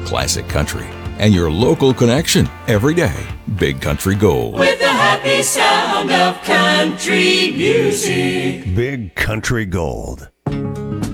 classic country, and your local connection every day. Big Country Gold. With the happy sound of country music. Big Country Gold.